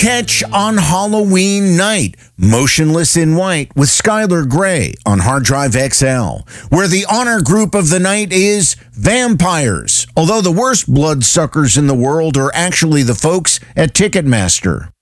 catch on Halloween night. Motionless in White with Skylar Grey on Hard Drive XL, where the honor group of the night is vampires, although the worst bloodsuckers in the world are actually the folks at Ticketmaster.